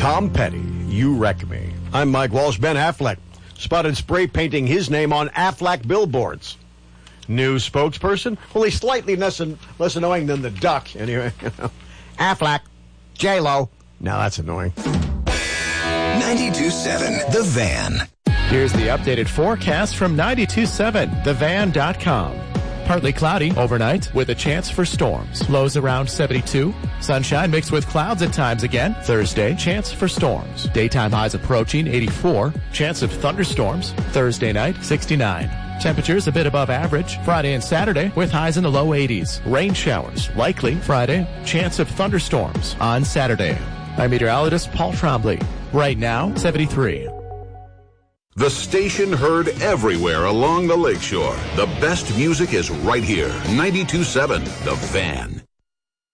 Tom Petty, You Wreck Me. I'm Mike Walsh. Ben Affleck spotted spray painting his name on Affleck billboards. New spokesperson? Well, he's slightly less annoying than the duck, anyway. Affleck, J-Lo. Now that's annoying. 92.7 The Van. Here's the updated forecast from 92.7thevan.com. Partly cloudy overnight with a chance for storms. Lows around 72. Sunshine mixed with clouds at times again. Thursday, chance for storms. Daytime highs approaching 84. Chance of thunderstorms. Thursday night, 69. Temperatures a bit above average Friday and Saturday with highs in the low 80s. Rain showers likely Friday. Chance of thunderstorms on Saturday. I'm meteorologist Paul Trombley. Right now, 73. The station heard everywhere along the lakeshore. The best music is right here. 92.7 The Van.